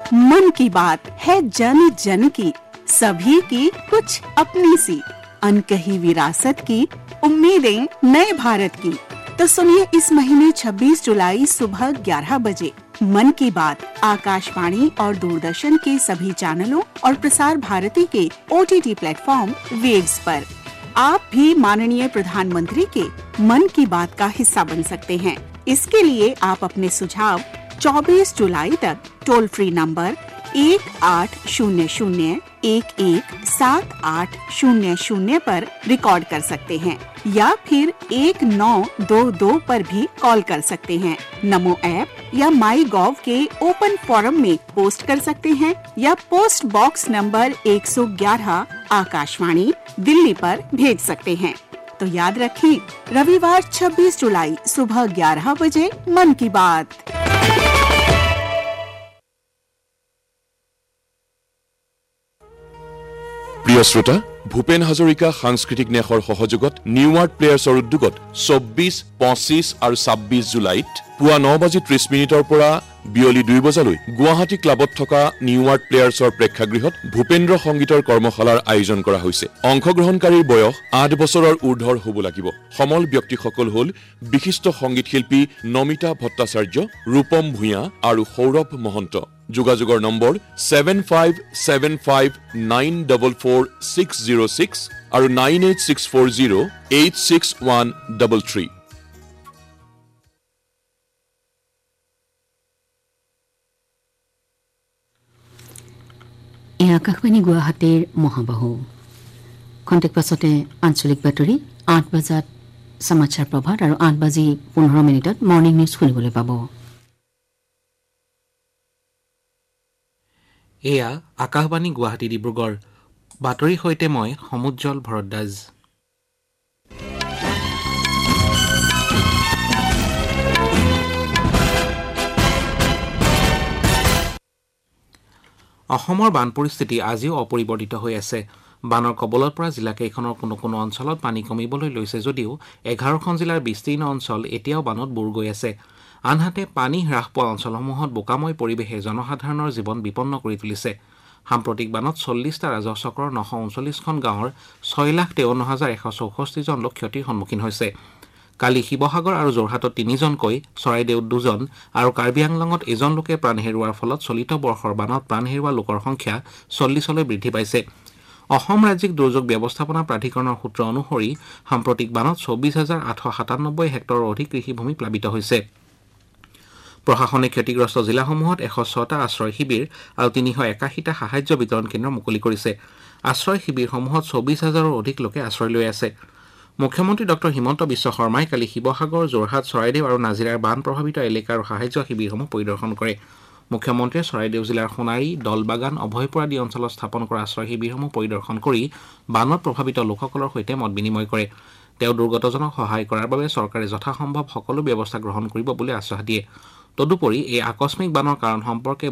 मन की बात है जन जन की, सभी की कुछ अपनी सी, अनकही विरासत की, उम्मीदें नए भारत की। तो सुनिए इस महीने 26 जुलाई सुबह 11 बजे मन की बात आकाशवाणी और दूरदर्शन के सभी चैनलों और प्रसार भारती के OTT प्लेटफॉर्म वेव्स पर। आप भी माननीय प्रधानमंत्री के मन की बात का हिस्सा बन सकते हैं। इसके लिए आप अपने सुझाव 24 जुलाई तक टोल फ्री नंबर 1800-117800 पर रिकॉर्ड कर सकते हैं या फिर 1922 पर भी कॉल कर सकते हैं। नमो ऐप या माई गॉव के ओपन फोरम में पोस्ट कर सकते हैं या post box number 111 Akashvani Delhi पर भेज सकते हैं। तो याद रखें, रविवार 26 जुलाई सुबह 11 बजे मन की बात। প্ৰিয় শ্ৰোতা, ভূপেন হাজৰিকা সাংস্কৃতিক ন্যাসৰ সহযোগত নিউ আৰ্ট প্লেয়াৰ্ছৰ উদ্যোগত 24, 25 আৰু 26 জুলাইত পুৱা 9:30 পৰা বিয়লি 2 বজালৈ গুৱাহাটী ক্লাবত থকা নিউ আৰ্ট প্লেয়াৰ্ছৰ প্ৰেক্ষাগৃহত ভূপেন্দ্ৰ সংগীতৰ কৰ্মশালাৰ আয়োজন কৰা হৈছে। অংশগ্ৰহণকাৰীৰ বয়স 8 বছৰৰ ঊৰ্ধৰ হ'ব লাগিব। সমল ব্যক্তিসকল হ'ল বিশিষ্ট সংগীত শিল্পী নমিতা ভট্টাচাৰ্য, ৰূপম ভূঞা আৰু সৌৰভ মহন্ত। যোগাযোগৰ নম্বৰ 7575944606 আৰু 9864086133। আকাশবাণী গুৱাহাটীৰ মহাবাহু খন্তেক পাছতে আঞ্চলিক বাতৰি 8 বজাত সমাচাৰ প্ৰভাত আৰু 8:15 মৰ্নিং নিউজ শুনিবলৈ পাব। এয়া আকাশবাণী গুৱাহাটী ডিব্ৰুগড়। বাতৰিৰ সৈতে মই সমুজ্জ্বল ভৰদ্বাজ। অসমৰ বান পৰিস্থিতি আজিও অপৰিৱৰ্তিত হৈ আছে। বানৰ কবলৰ পৰা জিলাকেইখনৰ কোনো কোনো অঞ্চলত পানী কমিবলৈ লৈছে যদিও 11খন জিলাৰ বিস্তীৰ্ণ অঞ্চল এতিয়াও বানত বুৰ গৈ আছে। আনহাতে পানী হ্ৰাস পোৱা অঞ্চলসমূহত বোকাময় পৰিৱেশে জনসাধাৰণৰ জীৱন বিপন্ন কৰি তুলিছে। সাম্প্ৰতিক বানত 40টা ৰাজহ চক্ৰৰ 939খন গাঁৱৰ 6,53,164জন লোক ক্ষতিৰ সন্মুখীন হৈছে। কালি শিৱসাগৰ আৰু যোৰহাটত 3জনকৈ, চৰাইদেউত 2জন আৰু কাৰ্বি আংলঙত এজন লোকে প্ৰাণ হেৰুওৱাৰ ফলত চলিত বৰ্ষৰ বানত প্ৰাণ হেৰুওৱা লোকৰ সংখ্যা 40লৈ বৃদ্ধি পাইছে। অসম ৰাজ্যিক দুৰ্যোগ ব্যৱস্থাপনা প্ৰাধিকৰণৰ সূত্ৰ অনুসৰি সাম্প্ৰতিক বানত 24,897 হেক্টৰৰ অধিক কৃষিভূমি প্লাবিত হৈছে। প্ৰশাসনে ক্ষতিগ্ৰস্ত জিলাসমূহত 106টা আশ্ৰয় শিবিৰ আৰু 381টা সাহায্য বিতৰণ কেন্দ্ৰ মুকলি কৰিছে। আশ্ৰয় শিবিৰসমূহত 24,000ৰো অধিক লোকে আশ্ৰয় লৈ আছে। মুখ্যমন্ত্ৰী ডঃ হিমন্ত বিশ্ব শৰ্মাই কালি শিৱসাগৰ, যোৰহাট, চৰাইদেউ আৰু নাজিৰাৰ বান প্ৰভাৱিত এলেকাৰ সাহায্য শিবিৰসমূহ পৰিদৰ্শন কৰে। মুখ্যমন্ত্ৰীয়ে চৰাইদেউ জিলাৰ সোণাৰী, দলবাগান, অভয়পুৰ আদি অঞ্চলত স্থাপন কৰা আশ্ৰয় শিবিৰসমূহ পৰিদৰ্শন কৰি বানত প্ৰভাৱিত লোকসকলৰ সৈতে মত বিনিময় কৰে। তেওঁ দুৰ্গতজনক সহায় কৰাৰ বাবে চৰকাৰে যথাসম্ভৱ সকলো ব্যৱস্থা গ্ৰহণ কৰিব বুলি আশ্বাস দিয়ে। তদুপৰি এই আকস্মিক বানৰ কাৰণ সম্পৰ্কে